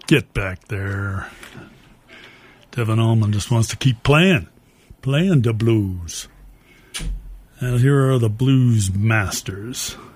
Get back there. Devin Allman just wants to keep playing the blues. And here are the Blues Masters.